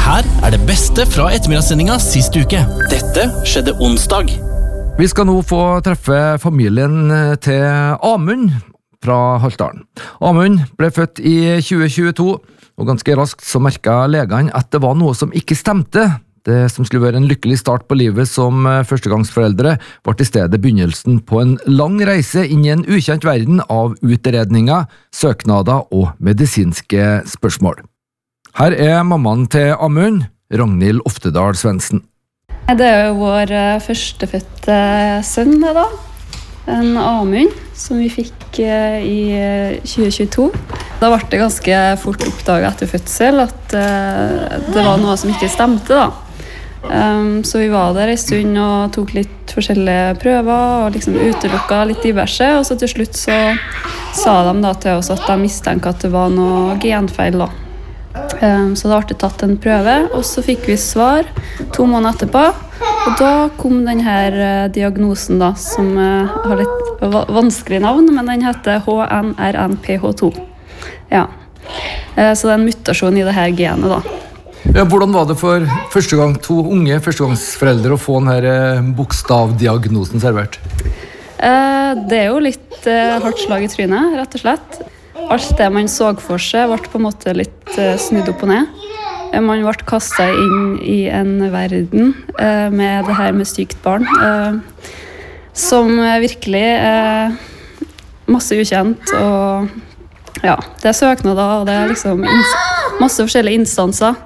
Her det beste fra ettermiddagssendinga sist uke. Dette skjedde onsdag. Vi skal nå få treffe familien til Amund fra Haltdalen. Amund ble født i 2022, og ganske raskt så merket legene at det var noe som ikke stemte. Det som skulle være en lykkelig start på livet som førstegangsforeldre, ble i stedet begynnelsen på en lang reise inn i en ukjent verden av utredninger, søknader og medisinske spørsmål. Her mammaen til Amund, Ragnhild Oftedal Svendsen. Det jo vår førstefødte sønn da, en Amund, som vi fikk i 2022. Da ble det ganske fort oppdaget etter fødsel at det var noe som ikke stemte da. Så vi var der en stund og tok litt forskjellige prøver og liksom utelukket litt diverse, og så til slutt så sa de da til oss at de mistenker at det var noe genfeil da. Så da ble det tatt en prøve, og så fikk vi svar 2 måneder etterpå, og da kom denne diagnosen da, som har litt vanskelig navn, men den heter HNRNPH2. Ja. Så det en mutasjon i det her genet da. Ja, hvordan var det for første gang to unge førstegangsforeldre å få denne bokstavdiagnosen servert? Det jo litt hardt slag i trynet, rett og slett. Alt det man så for seg ble på en måte litt snudd opp og ned. Man ble kastet inn i en verden med det her med sykt barn, som virkelig masse ukjent, og ja, det søknader, og det liksom masse forskjellige instanser.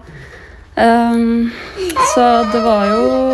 Så det var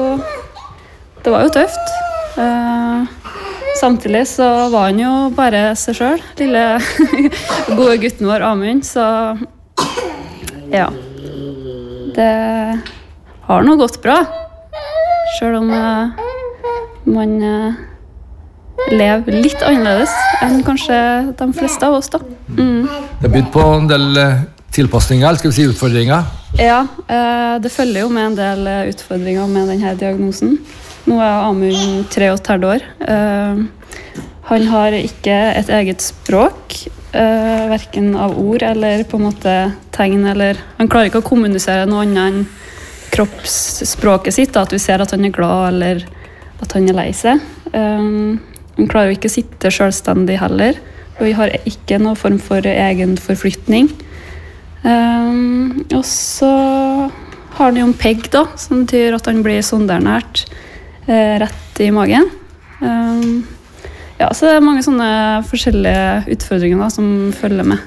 jo tøft. Samtidig så var han jo bare seg selv, lille gode gutten vår Amund, så ja, det har nå gått bra, selv om man lever litt annerledes enn kanskje de fleste av oss da. Det bydd på en del tilpasninger, eller skal vi si utfordringer? Ja, det følger jo med en del utfordringer med denne diagnosen. Nå Amund 3,5 år. Han har ikke et eget språk, hverken av ord eller på en måte tegn, eller han klarer ikke å kommunisere noe annet enn kroppsspråket sitt, da, at vi ser at han glad eller at han lei seg. Han klarer jo ikke å sitte selvstendig heller, og vi har ikke noen form for egen forflytning. Og så har han jo en PEG da, som betyr at han blir sondernært rett i magen. Ja, så det mange sånne forskjellige utfordringer da, som følger med.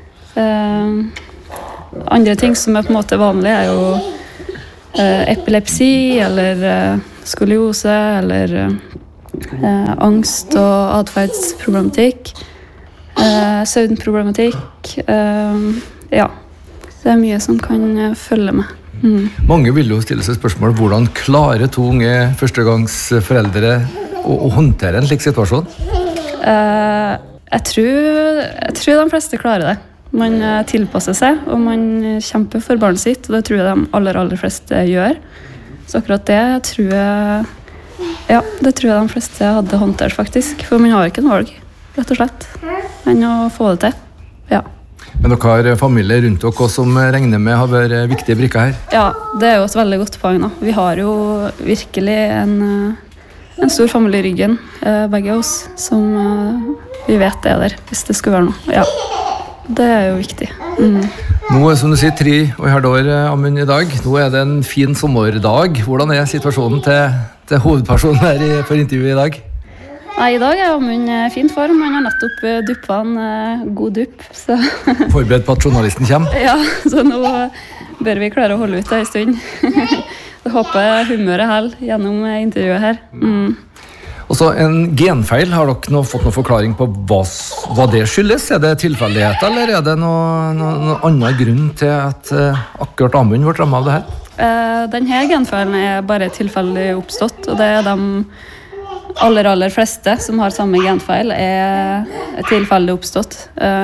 Andre ting som på en måte vanlige jo epilepsi, eller skoliose, eller angst og atferdsproblematikk, søvnproblematikk. Ja, det mye som kan følge med. Mange vil jo stille seg spørsmål hvordan klarer to unge førstegangsforeldre å håndtere en slik situasjon? Jeg tror de fleste klarer det. Man tilpasser seg, og man kjemper for barnet sitt, og det tror jeg de aller fleste gjør. Så akkurat det tror jeg de fleste hadde håndtert faktisk, for man har ikke en valg, rett og slett, enn å få det til. Ja. Men dere har familie rundt dere som regner med har vært viktige brikker her? Ja, det jo et veldig godt poeng da. Vi har jo virkelig en stor familie i ryggen, begge oss, som vi vet det der, hvis det skulle være noe. Ja, det jo viktig. Nå som du sier 3,5 år, Amund, i dag. Nå det en fin sommerdag. Hvordan situasjonen til hovedpersonen her for intervjuet i dag? Nei, i dag Amund i fin form. Han har nettopp duppet en god dupp. Så. Forberedt på at journalisten kommer? Ja, så nå bør vi klare å holde ut en stund. Jeg håper humøret holder gjennom intervjuet her. Og så en genfeil. Har dere fått noen forklaring på hva det skyldes? Det tilfeldigheter, eller det noen annen grunn til at akkurat Amund ble rammet av det her? Denne genfeilen bare tilfeldig oppstått, og det de aller fleste som har samme genfeil tilfeldig oppstått.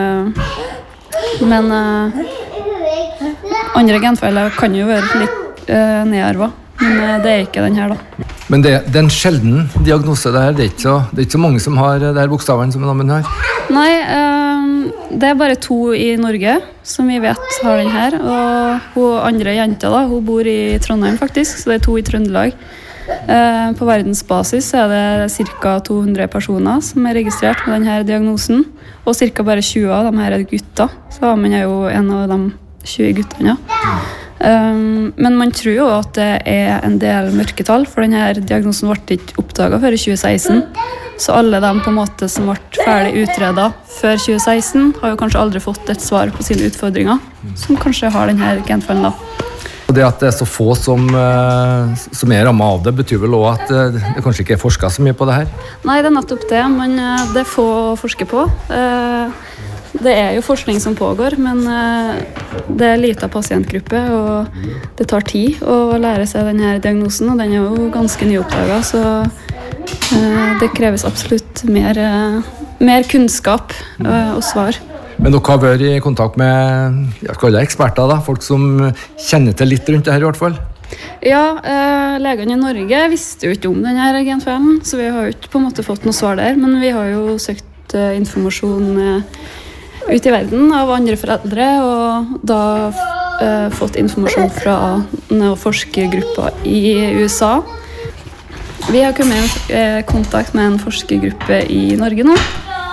Men andre genfeiler kan jo være litt nedarvet, men det ikke den her da. Men det en sjelden diagnose det her, det ikke så mange som har det her bokstavene som en Amund har? Nei, Det bare 2 i Norge som vi vet har den her, og hun andre jenta da, hun bor i Trondheim faktisk, så det 2 i Trøndelag. På verdensbasis er det ca. 200 personer som registrert med denne diagnosen, og ca. bare 20 av dem her gutter, så Amund jo en av de 20 guttene. Men man tror jo at det en del mørketall, for denne diagnosen ble ikke oppdaget før i 2016, så alle de på en måte som ble ferdig utredet før 2016 har jo kanskje aldri fått et svar på sine utfordringer, som kanskje har denne genfeilen da. Og det at det så få som rammet av det, betyr vel også at det kanskje ikke forsket så mye på det her? Nei, det nettopp det, men det er få å forske på. Det jo forskning som pågår, men det en liten pasientgruppe, og det tar tid å lære seg denne diagnosen, og den jo ganske nyoppdaget, så det kreves absolutt mer kunnskap og svar. Men dere har vært i kontakt med eksperter, da? Folk som kjenner til litt rundt det her i hvert fall? Ja, legene i Norge visste jo ikke om denne genfeilen, så vi har jo ikke på en måte fått noe svar der, men vi har jo søkt informasjon ut i verden av andre foreldre, og da fått informasjon fra noen forskergrupper i USA. Vi har kommet i kontakt med en forskergruppe i Norge nå,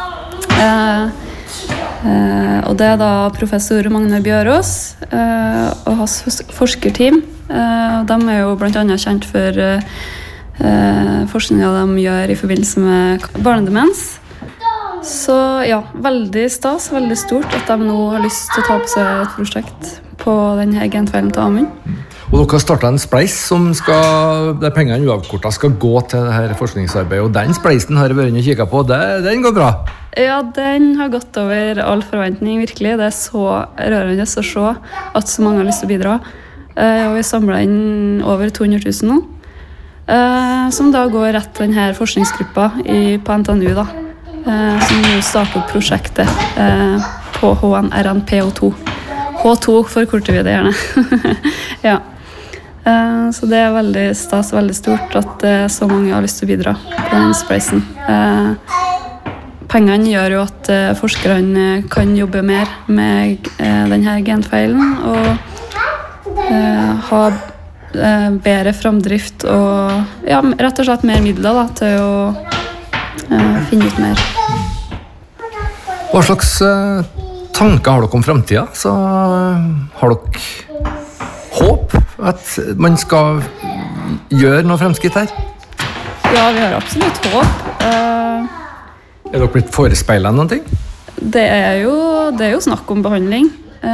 og det da professor Magne Bjørås og hans forskerteam. De jo blant annet kjent for forskningen de gjør i forbindelse med barnedemens. Så ja, veldig stas, veldig stort at de nå har lyst til å ta på seg et prosjekt på denne genfeilen til Amund. Og dere har startet en spleis der pengene uavkortet skal gå til dette forskningsarbeidet, og den spleisen har jeg vært inne og kikket på, den går bra? Ja, den har gått over all forventning, virkelig. Det så rørende å se at så mange har lyst til å bidra. Og vi samlet inn over 200 000 nå, som da går rett til denne forskningsgruppa på NTNU, da, som nå starter opp prosjektet på HNRNPO2. H2 forkorter vi det gjerne. Ja. Så det veldig stas, veldig stort at så mange har lyst til å bidra på den spleisen. Pengene gjør jo at forskerne kan jobbe mer med denne genfeilen og ha bedre framdrift og ja, rett og slett mer midler da, til å finne ut mer. Hva slags tanker har dere om fremtiden? Så har dere håp at man skal gjøre noe fremskritt her? Ja, vi har absolutt håp. Dere blitt forespeilet noen ting? Det jo snakk om behandling.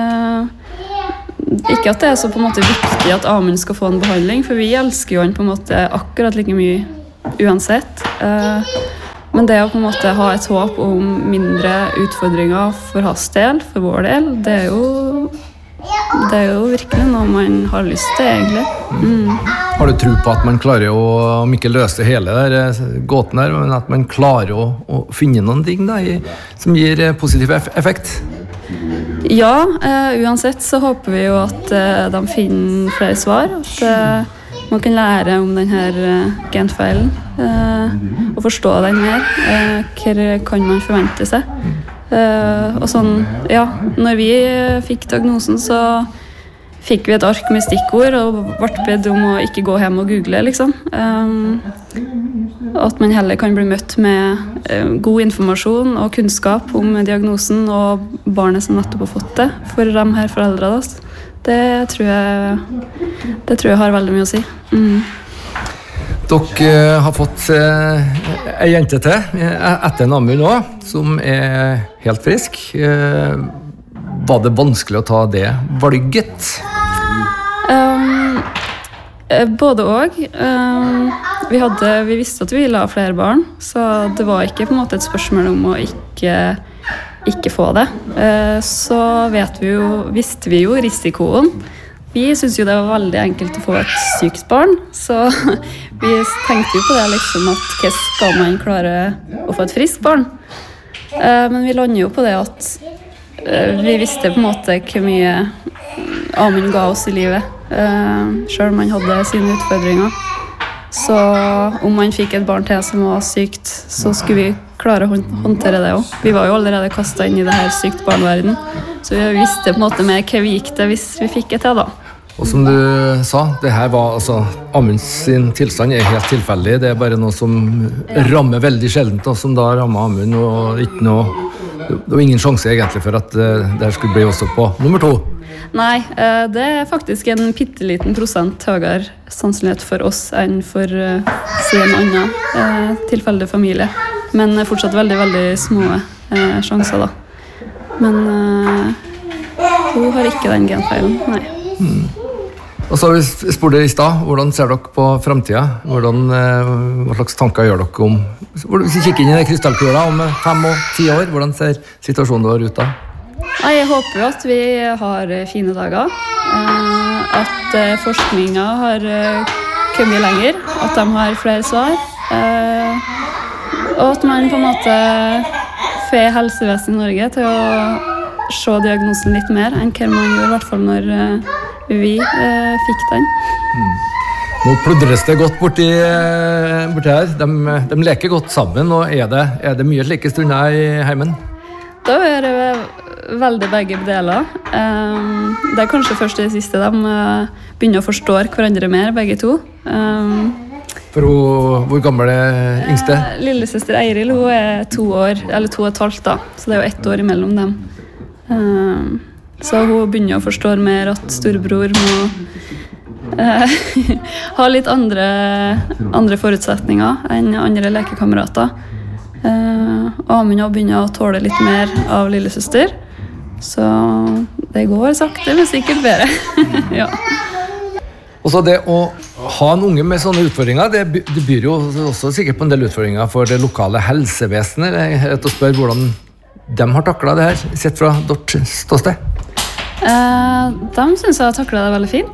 Ikke at det så på en måte viktig at Amund skal få en behandling, for vi elsker jo han på en måte akkurat like mye uansett. Men det å på en måte ha et håp om mindre utfordringer for hans del, for vår del, det jo virkelig noe man har lyst til, egentlig. Har du tro på at man klarer om ikke løse hele gåten der, men at man klarer å finne noen ting da, som gir positiv effekt? Ja, uansett så håper vi jo at de finner flere svar, at man kan lære om denne genfeilen, og forstå den mer. Hva kan man forvente seg? Og sånn, ja, når vi fikk diagnosen så fikk vi et ark med stikkord og ble bedt om å ikke gå hjem og google, liksom. At man heller kan bli møtt med god informasjon og kunnskap om diagnosen og barnet som nettopp har fått det for de her foreldrene. Det tror jeg har veldig mye å si. Dere har fått en jente til etter en Amund nå, som helt frisk. Var det vanskelig å ta det valget? Både og. Vi visste at vi ville ha flere barn, så det var ikke på en måte et spørsmål om å ikke få det. Så visste vi jo risikoen. Vi synes jo det var veldig enkelt å få et sykt barn, så vi tenkte jo på det liksom at hvordan skal man klare å få et friskt barn? Men vi lander jo på det at vi visste på en måte hvor mye Amund ga oss i livet, selv om han hadde sine utfordringer. Så om man fikk et barn til som var sykt, så skulle vi klare å håndtere det også. Vi var jo allerede kastet inn i det her sykt barneverden, så vi visste på en måte mer hva vi gikk til hvis vi fikk det til da. Og som du sa, det her var Amund sin tilstand helt tilfeldig. Det bare noe som rammer veldig sjeldent, og som da rammer Amund, og ikke noe, det var ingen sjanse egentlig for at det skulle bli også på nummer 2. Nei, det faktisk en pitteliten prosent høyere sannsynlighet for oss enn for en annen tilfeldig familie. Men fortsatt veldig, veldig små sjanser da. Men hun har ikke den genfeilen, nei. Og så har vi spurt dere i sted, hvordan ser dere på fremtiden? Hva slags tanker gjør dere om, hvis vi kikker inn i det krystallkula om 5 og 10 år, hvordan ser situasjonen vår ut da? Jeg håper jo at vi har fine dager, at forskningen har kommet lenger, at de har flere svar, og at man på en måte får helsevesenet i Norge til å se diagnosen litt mer enn hva man gjorde, i hvert fall når vi fikk den. Nå pludres det godt borti her. De leker godt sammen, og er det mye slike stunder i heimen? Da er det veldig begge deler. Det er kanskje først det siste de begynner å forstå hverandre mer, begge to. For hvor gammel er yngste? Lillesøster Eiril, hun er 2 år, eller 2,5 da, så det er jo 1 år imellom dem. Så hun begynner å forstå mer at storebror må ha litt andre forutsetninger enn andre lekekamerater. Amund begynner å tåle litt mer av lillesøster, så det går sakte, men sikkert bedre. Ja. Og så det å ha en unge med sånne utfordringer, det byr jo også sikkert på en del utfordringer for det lokale helsevesenet. Jeg er rett og spør hvordan de har taklet det her, sett fra deres ståsted. De synes jeg har taklet det veldig fint.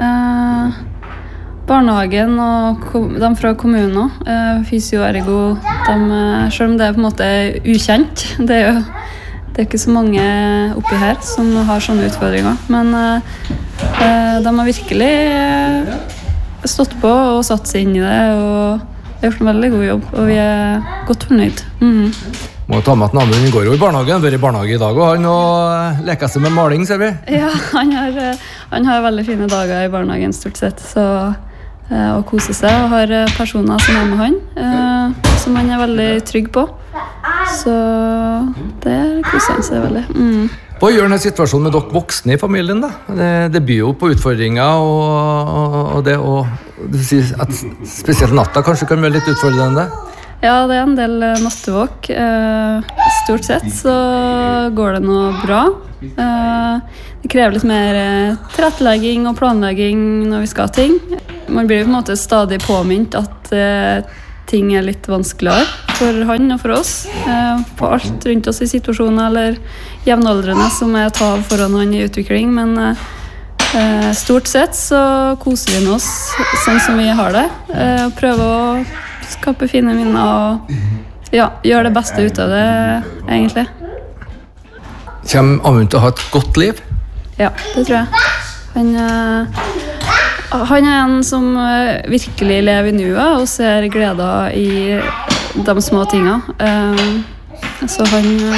Barnehagen og de fra kommunen, fysio og ergo, selv om det på en måte ukjent, det er ikke så mange oppi her som har sånne utfordringer, men de har virkelig stått på og satt seg inn i det, og har gjort en veldig god jobb, og vi er godt fornøyd. Må ta med at Amund går jo i barnehagen, han har vært i barnehage i dag, og han leker seg med maling, ser vi. Ja, han har veldig fine dager i barnehagen stort sett, og koser seg, og har personer som er med han, som han er veldig trygg på. Så det koser han seg veldig. Hva gjør denne situasjonen med dere voksne i familien da? Det byr jo på utfordringer, og det å at spesielt natta kanskje kan være litt utfordrende. Ja, det er en del nattevåk. Stort sett så går det noe bra. Det krever litt mer tilrettelegging og planlegging når vi skal ha ting. Man blir på en måte stadig påminnet at ting er litt vanskeligere for han og for oss. På alt rundt oss i situasjoner eller jevnaldrende som er å ta av foran han i utvikling. Men stort sett så koser vi oss sånn som vi har det. Prøver å skape fine minner og gjøre det beste ut av det, egentlig. Kommer Amund til å ha et godt liv? Ja, det tror jeg. Han er en som virkelig lever i nuet og ser gleder i de små tingene. Så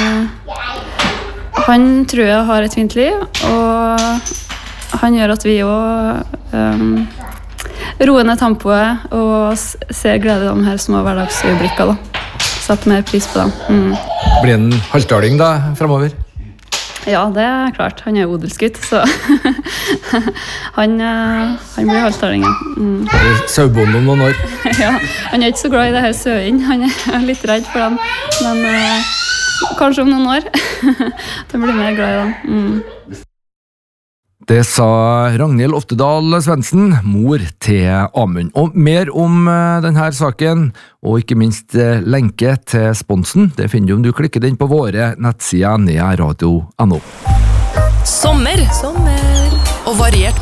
han tror jeg har et fint liv, og han gjør at vi også roer ned tempoet og ser glede i de her små hverdagsøyeblikkene. Setter mer pris på dem. Blir en halvdaling da fremover? Ja, det er klart. Han er odelsgutt, så han blir halvdaling. Sauebonde om noen år? Ja, han er ikke så glad i det her søing. Han er litt redd for dem, men kanskje om noen år. Han blir mer glad i dem. Det sa Ragnhild Oftedal Svendsen, mor til Amund. Og mer om denne saken, og ikke minst lenke til sponsen, det finner du om du klikker inn på våre nettsider nearadio.no. Sommer og variert